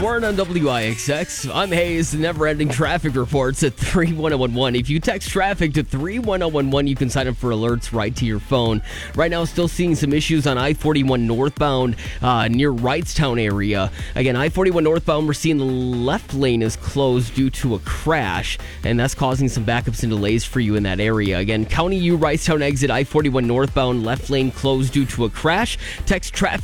morning on WIXX. I'm Hayes, the never-ending traffic reports at 31011. If you text traffic to 31011, you can sign up for alerts right to your phone. Right now, still seeing some issues on I-41 northbound near Wrightstown area. Again, I-41 northbound, we're seeing the left lane is closed due to a crash, and that's causing some backups and delays for you in that area. Again, County U Wrightstown exit I-41 northbound, left lane closed due to a crash. Text traffic